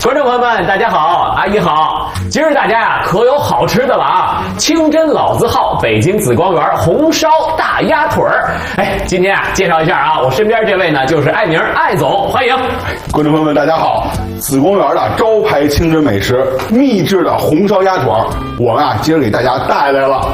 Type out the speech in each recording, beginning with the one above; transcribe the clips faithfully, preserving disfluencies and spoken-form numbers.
观众朋友们，大家好，阿姨好。今儿大家呀、啊，可有好吃的了啊！清真老字号北京紫光园红烧大鸭腿儿。哎，今天啊，介绍一下啊，我身边这位呢就是艾明艾总，欢迎。 观众朋友们，大家好。紫光园的招牌清真美食，秘制的红烧鸭腿儿，我们啊今儿给大家带来了。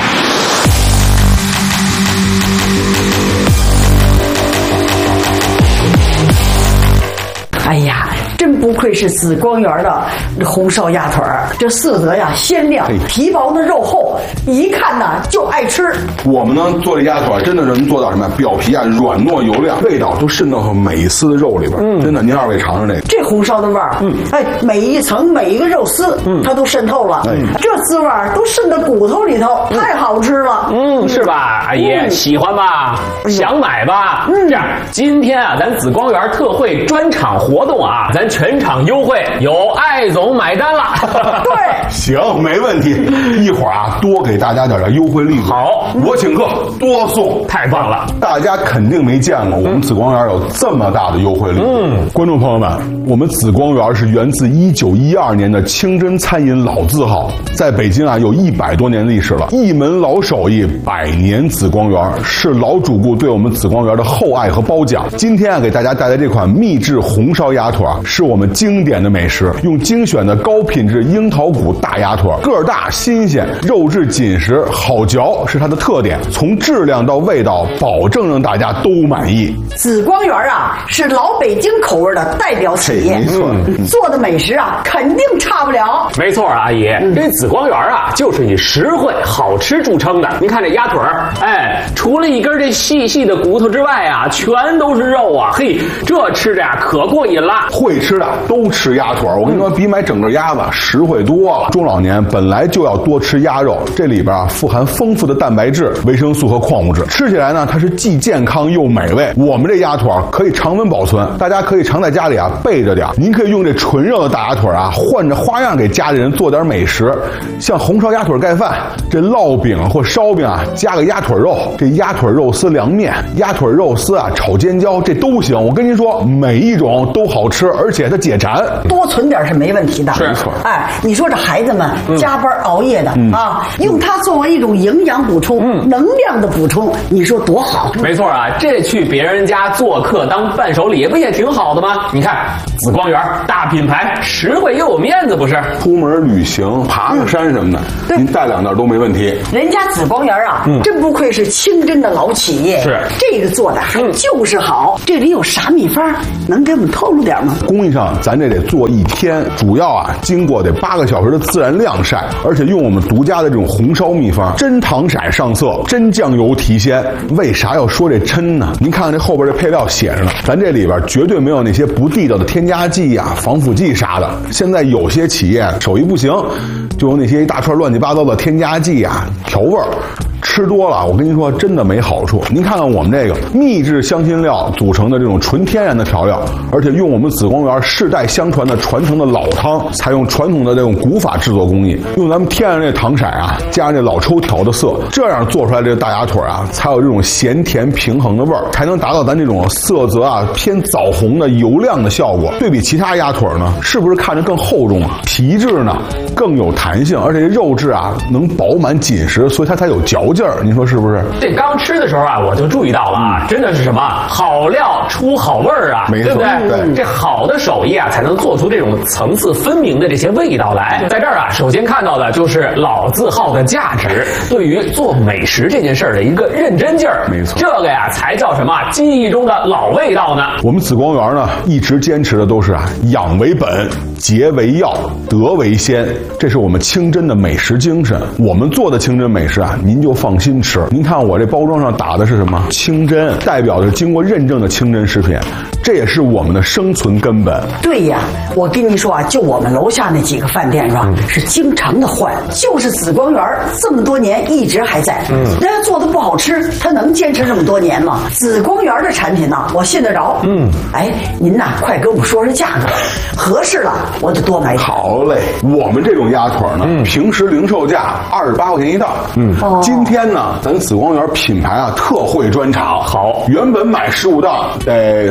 哎呀，真不愧是紫光园的红烧鸭腿儿，这色泽呀鲜亮，皮薄的肉厚，一看呢就爱吃。 我们呢做这鸭腿儿，真的是能做到什么？表皮啊软糯油亮，味道都渗到每一丝的肉里边。嗯，真的，您二位尝尝这个。 这红烧的味儿，嗯，哎，每一层每一个肉丝，嗯，它都渗透了，嗯，这滋味儿都渗到骨头里头，嗯、太好吃了。 嗯，是吧，阿姨、嗯、喜欢吧？嗯、想买吧？嗯，这样，今天啊，咱紫光园特惠专场活。活动啊，咱全场优惠，有艾总买单了。 对， 行，没问题。一会儿啊，多给大家点点优惠力度。 好， 我请客，多送， 太棒了。 大家肯定没见过我们紫光园有这么大的优惠力度。嗯，观众朋友们，我们紫光园是源自一九一二年的清真餐饮老字号，在北京啊有一百多年历史了，一门老手艺，百年紫光园，是老主顾对我们紫光园的厚爱和褒奖。今天啊，给大家带来这款秘制红烧鸭腿是我们经典的美食，用精选的高品质樱桃骨大鸭腿，个儿大新鲜，肉质紧实好嚼是它的特点，从质量到味道保证让大家都满意。 紫光园啊是老北京口味的代表企业， 没错、 嗯、做的美食啊肯定差不了。 没错，阿姨，嗯、这紫光园啊就是以实惠好吃著称的。您看这鸭腿儿，哎，除了一根这细细的骨头之外啊，全都是肉啊，嘿，这吃着呀可过瘾了。 会吃的都吃鸭腿，我跟你说，比买整个鸭子实惠多了。中老年本来就要多吃鸭肉，这里边啊富含丰富的蛋白质、维生素和矿物质，吃起来呢它是既健康又美味。我们这鸭腿可以常温保存，大家可以常在家里啊备着点。您可以用这纯肉的大鸭腿啊，换着花样给家里人做点美食，像红烧鸭腿盖饭，这烙饼或烧饼啊加个鸭腿肉，这鸭腿肉丝凉面、鸭腿肉丝啊炒尖椒，这都行。我跟您说，每一种都好吃，而且它解馋， 多存点是没问题的。 没错， 哎，你说这孩子们加班熬夜的、嗯、啊，用它作为一种营养补充、嗯、能量的补充，你说多好？ 没错啊，这去别人家做客当伴手礼，不也挺好的吗？你看紫光园大品牌，实惠又有面子，不是？ 出门旅行、爬个山什么的，嗯、您带两袋都没问题。 人家紫光园啊，嗯、真不愧是清真的老企业， 是这个做的还就是好。嗯、这里有啥秘方？能给我们透露点吗？ 工艺上咱这得做一天，主要啊经过得八个小时的自然晾晒，而且用我们独家的这种红烧秘方，真糖色上色，真酱油提鲜。为啥要说这真呢？您看看这后边这配料写着呢，咱这里边绝对没有那些不地道的添加剂呀、防腐剂啥的。现在有些企业手艺不行，就有那些一大串乱七八糟的添加剂啊、调味儿。吃多了，我跟您说，真的没好处。您看看我们这个秘制香辛料组成的这种纯天然的调料，而且用我们紫光园世代相传的传承的老汤，采用传统的这种古法制作工艺，用咱们天然这糖色啊，加上这老抽调的色，这样做出来这个大鸭腿啊，才有这种咸甜平衡的味儿，才能达到咱这种色泽啊偏枣红的油亮的效果。对比其他鸭腿呢，是不是看着更厚重啊？皮质呢更有弹性，而且肉质啊能饱满紧实，所以它才有嚼劲儿。您说是不是？ 这刚吃的时候啊，我就注意到了啊，真的是什么好料出好味儿啊， 没错， 对不对？ 对， 这好的手艺啊，才能做出这种层次分明的这些味道来。在这儿啊，首先看到的就是老字号的价值，对于做美食这件事儿的一个认真劲儿。 没错， 这个呀才叫什么记忆中的老味道呢？ 我们紫光园呢，一直坚持的都是啊，养为本，节为要，德为先，这是我们清真的美食精神。我们做的清真美食啊，您就放心吃。您看我这包装上打的是什么？清真，代表着经过认证的清真食品，这也是我们的生存根本。 对呀，我跟你说啊，就我们楼下那几个饭店是吧，嗯、是经常的换，就是紫光园这么多年一直还在。嗯，人家做的不好吃，他能坚持这么多年吗？紫光园的产品呢，我信得着。嗯，哎，您呐，快给我们说说价格，合适了我就多买点。 好嘞，我们这种鸭腿呢，嗯、平时零售价二十八块钱一袋。嗯，哦、今天呢，咱紫光园品牌啊特惠专场， 好， 原本买十五袋得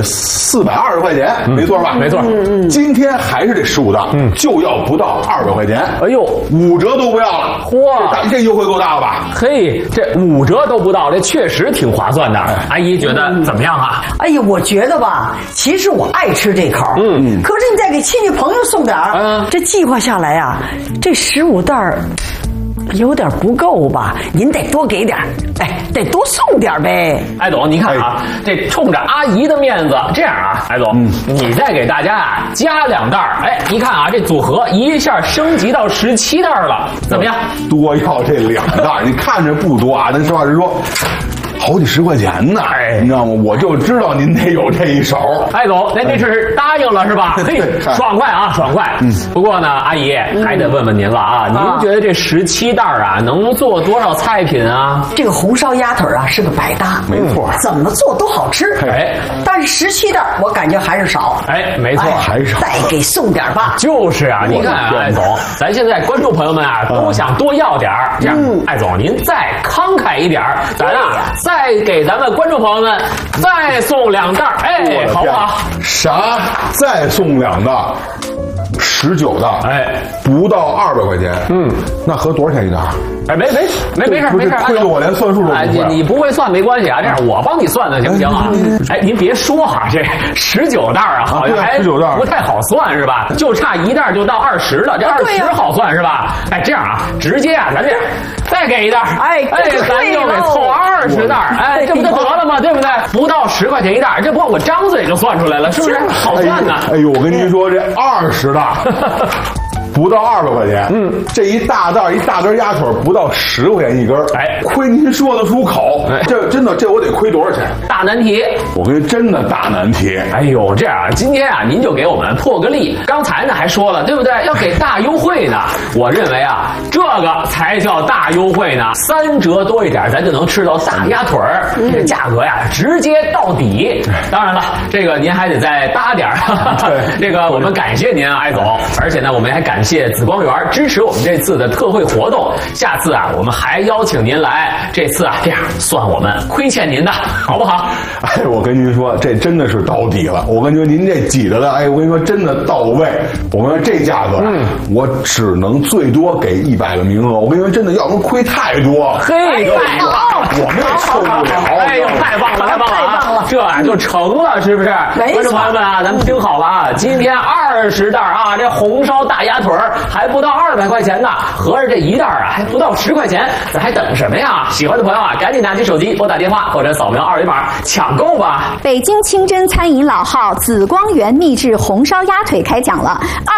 四百二十块钱，没错吧？ 没错。 嗯嗯。今天还是这十五袋，嗯，就要不到二百块钱。 哎呦， 五折都不要了。 嚯， 这这优惠够大了吧？ 嘿，这五折都不到，这确实挺划算的。阿姨觉得怎么样啊？ 哎呀，我觉得吧，其实我爱吃这口，嗯，可是你再给亲戚朋友送点儿，嗯，这计划下来啊，这十五袋儿有点不够吧？您得多给点儿，哎，得多送点儿呗。 艾总，你看啊，哎、这冲着阿姨的面子，这样啊，艾总，嗯、你再给大家啊加两袋儿，哎，你看啊，这组合一下升级到十七袋了，怎么样？ 多要这两袋，你看着不多啊，但实话实说。好几十块钱呢，哎，你知道吗？我就知道您得有这一手。 艾总，您这是答应了是吧？嘿，爽快啊，爽快。嗯，不过呢，阿姨还得问问您了啊，您觉得这十七袋啊能做多少菜品啊？ 这个红烧鸭腿啊是个百搭， 没错， 怎么做都好吃。 哎， 但是十七袋我感觉还是少。 哎，没错， 还是少。 再给送点吧。 就是啊，你看啊，艾总，咱现在观众朋友们啊都想多要点儿，这样，艾总您再慷慨一点儿，咱啊。再给咱们观众朋友们再送两袋，哎，好不好？ 啥？再送两袋？十九袋？哎，不到二百块钱。嗯，那合多少钱一袋？ 哎，没没没没事没事， 亏了我连算数都不会。 哎，你你不会算没关系啊，这样我帮你算算行不行啊？哎，您别说哈，这十九袋啊，好像还不太好算是吧？就差一袋就到二十了，这二十好算是吧？哎，这样啊，直接啊，咱这样再给一袋，哎哎，咱就给凑二十袋，哎，这不就得了吗？对不对？不到十块钱一袋，这不我张嘴就算出来了，是不是？好算呢。 哎呦，我跟您说，这二十袋。不到二百块钱，嗯，这一大袋一大根鸭腿不到十块钱一根，哎，亏您说得出口，哎，这真的这我得亏多少钱？ 大难题， 我跟你真的大难题。 哎呦，这样今天啊，您就给我们破个例。刚才呢还说了，对不对？要给大优惠呢。我认为啊，这个才叫大优惠呢，三折多一点，咱就能吃到大鸭腿儿，嗯、这价格呀直接到底。当然了，这个您还得再搭点儿。这个我们感谢您啊，艾总，而且呢，我们还感谢。谢紫光园支持我们这次的特惠活动，下次啊，我们还邀请您来。这次啊，这样算我们亏欠您的，好不好？ 哎，我跟您说，这真的是到底了。我跟您说，您这挤着的，哎，我跟您说，真的到位。我跟你说，这价格，嗯，我只能最多给一百个名额。我跟你说，真的，要不亏太多。 嘿，太棒了， 我们也受不了。 哎呦，太棒了，太棒了，太棒了，这啊就成了，是不是？观众朋友们啊，咱们听好了啊，今天二十袋啊，这红烧大鸭腿还不到二百块钱呢，合着这一袋啊还不到十块钱，咱还等什么呀？喜欢的朋友啊，赶紧拿起手机拨打电话或者扫描二维码抢购吧！ 北京清真餐饮老号紫光园秘制红烧鸭腿开讲了。